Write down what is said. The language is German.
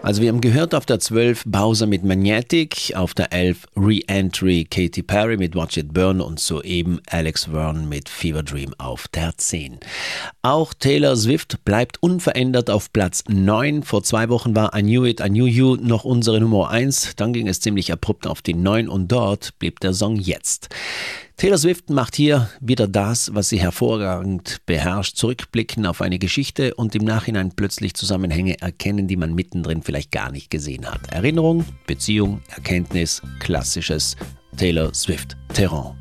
Also wir haben gehört auf der 12 Bowser mit Magnetic, auf der 11 Re-Entry Katy Perry mit Watch It Burn und soeben Alex Verne mit Fever Dream auf der 10. Auch Taylor Swift bleibt unverändert auf Platz 9. Vor 2 Wochen war I Knew It, I Knew You noch unsere Nummer 1. Dann ging es ziemlich abrupt auf die 9 und dort blieb der Song jetzt. Taylor Swift macht hier wieder das, was sie hervorragend beherrscht, zurückblicken auf eine Geschichte und im Nachhinein plötzlich Zusammenhänge erkennen, die man mittendrin vielleicht gar nicht gesehen hat. Erinnerung, Beziehung, Erkenntnis, klassisches Taylor Swift Terrain.